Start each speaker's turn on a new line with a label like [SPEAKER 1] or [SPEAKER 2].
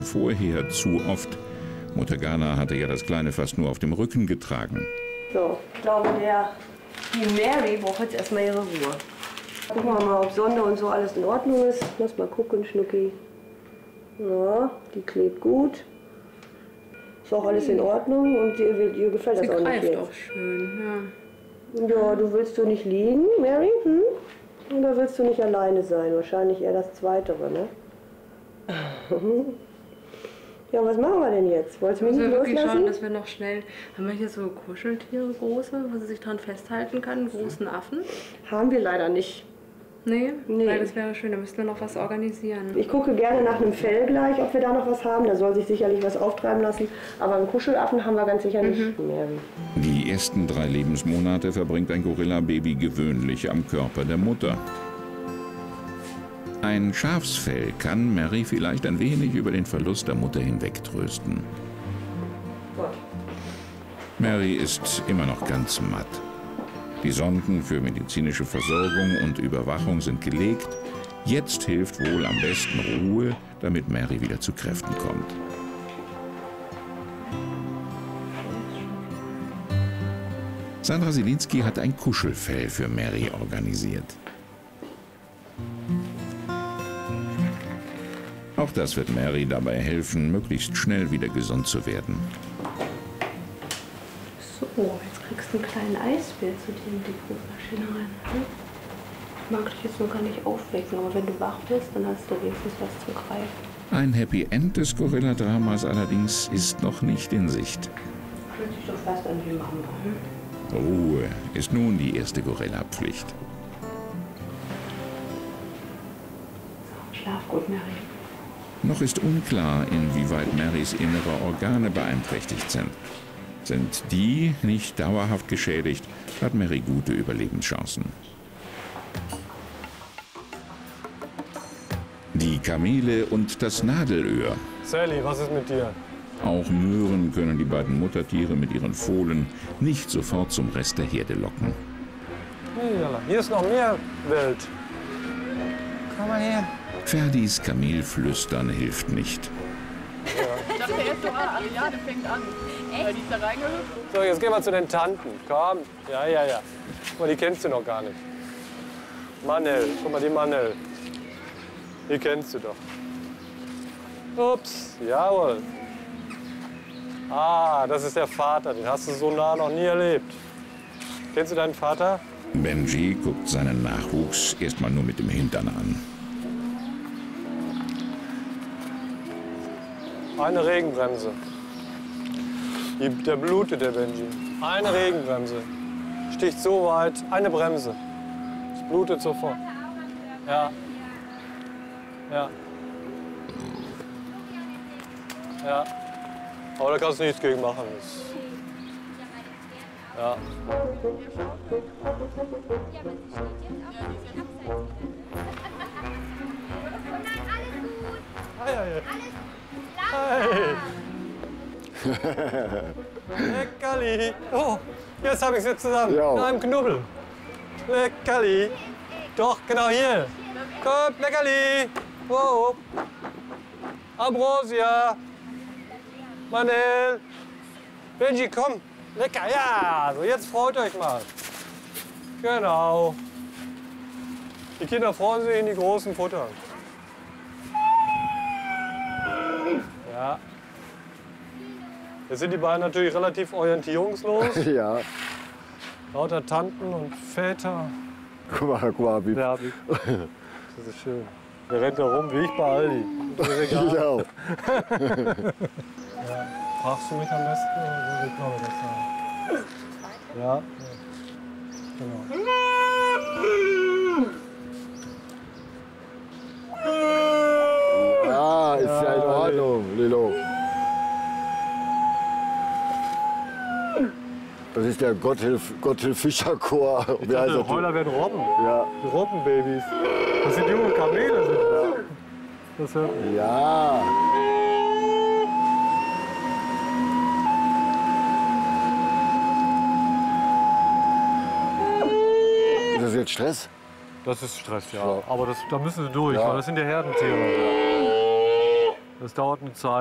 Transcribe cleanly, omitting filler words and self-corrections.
[SPEAKER 1] Vorher zu oft. Mutter Ghana hatte ja das Kleine fast nur auf dem Rücken getragen.
[SPEAKER 2] So, ich glaube, die Mary braucht jetzt erstmal ihre Ruhe. Gucken wir mal, ob Sonde und so alles in Ordnung ist. Lass mal gucken, Schnucki. Ja, die klebt gut. Ist auch alles in Ordnung und ihr gefällt das auch nicht jetzt.
[SPEAKER 3] Auch schön, ja.
[SPEAKER 2] Ja, du willst du nicht liegen, Mary? Hm? Oder willst du nicht alleine sein? Wahrscheinlich eher das Zweitere, ne? Ja, was machen wir denn jetzt? Wolltest du mich nicht loslassen?
[SPEAKER 3] Wirklich schauen, dass wir noch schnell... Haben wir hier so Kuscheltiere, große, wo sie sich dran festhalten kann, großen Affen?
[SPEAKER 2] Haben wir leider nicht.
[SPEAKER 3] Nee?
[SPEAKER 2] Nee.
[SPEAKER 3] Weil das wäre schön, da müssten wir noch was organisieren.
[SPEAKER 2] Ich gucke gerne nach einem Fell gleich, ob wir da noch was haben. Da soll sich sicherlich was auftreiben lassen. Aber einen Kuschelaffen haben wir ganz sicher nicht, Mary.
[SPEAKER 1] Die ersten 3 Lebensmonate verbringt ein Gorilla-Baby gewöhnlich am Körper der Mutter. Ein Schafsfell kann Mary vielleicht ein wenig über den Verlust der Mutter hinwegtrösten. Mary ist immer noch ganz matt. Die Sonden für medizinische Versorgung und Überwachung sind gelegt. Jetzt hilft wohl am besten Ruhe, damit Mary wieder zu Kräften kommt. Sandra Sielinski hat ein Kuschelfell für Mary organisiert. Auch das wird Mary dabei helfen, möglichst schnell wieder gesund zu werden.
[SPEAKER 3] So, jetzt kriegst du einen kleinen Eisbär zu dir in die Brutmaschine rein. Ich mag dich jetzt nur gar nicht aufwecken, aber wenn du wach bist, dann hast du wenigstens was zum Greifen.
[SPEAKER 1] Ein Happy End des Gorilla-Dramas allerdings ist noch nicht in Sicht.
[SPEAKER 3] Fühlt sich doch fast an wie Mama.
[SPEAKER 1] Ruhe ist nun die erste Gorilla-Pflicht.
[SPEAKER 3] Schlaf gut, Mary.
[SPEAKER 1] Noch ist unklar, inwieweit Marys innere Organe beeinträchtigt sind. Sind die nicht dauerhaft geschädigt, hat Mary gute Überlebenschancen. Die Kamele und das Nadelöhr.
[SPEAKER 4] Sally, was ist mit dir?
[SPEAKER 1] Auch Möhren können die beiden Muttertiere mit ihren Fohlen nicht sofort zum Rest der Herde locken.
[SPEAKER 4] Hier ist noch mehr Welt. Komm mal her.
[SPEAKER 1] Ferdis Kamelflüstern hilft nicht.
[SPEAKER 5] Ich dachte erst, Ariane fängt an. Echt? Die ist da reingehüpft.
[SPEAKER 4] So, jetzt gehen wir zu den Tanten. Komm. Ja. Guck mal, die kennst du noch gar nicht. Manel. Guck mal, die Manel. Die kennst du doch. Ups. Jawohl. Ah, das ist der Vater. Den hast du so nah noch nie erlebt. Kennst du deinen Vater?
[SPEAKER 1] Benji guckt seinen Nachwuchs erstmal nur mit dem Hintern an.
[SPEAKER 4] Eine Regenbremse. Der blutet, der Benji. Eine Regenbremse. Sticht so weit, eine Bremse. Es blutet sofort. Ja. Aber da kannst du nichts gegen machen. Ja. Hey. Leckerli. Oh, jetzt habe ich sie zusammen.
[SPEAKER 6] Ja.
[SPEAKER 4] In einem Knubbel. Leckerli. Doch, genau hier. Kommt, Leckerli. Wow. Ambrosia. Manel. Benji, komm. Lecker, ja. So, jetzt freut euch mal. Genau. Die Kinder freuen sich, in die Großen futtern. Ja. Jetzt sind die beiden natürlich relativ orientierungslos.
[SPEAKER 6] Ja.
[SPEAKER 4] Lauter Tanten und Väter.
[SPEAKER 6] Guck mal, wie...
[SPEAKER 4] Ja, das ist schön. Der rennt da rum wie ich bei Aldi.
[SPEAKER 6] Ja.
[SPEAKER 4] Ja. Fragst du mich am besten oder ich glaube das sagen? Ja. Genau.
[SPEAKER 6] Ja, ist ja in Ordnung, Lilo. Das ist der Gotthilf-Fischer-Chor.
[SPEAKER 4] Der Heuler werden Robben.
[SPEAKER 6] Ja.
[SPEAKER 4] Die Robbenbabys. Das sind junge Kamele. Sind das. Das hört man.
[SPEAKER 6] Ja. Ist das jetzt Stress?
[SPEAKER 4] Das ist Stress, ja. Aber da müssen sie durch,
[SPEAKER 6] Ja.
[SPEAKER 4] weil das sind ja Herdentiere. Das dauert eine Zeit.